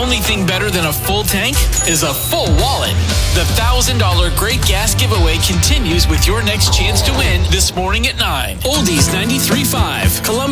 only thing better than a full tank is a full wallet. The $1,000 Great Gas Giveaway continues with your next chance to win this morning at 9. Oldies 93.5, Columbia.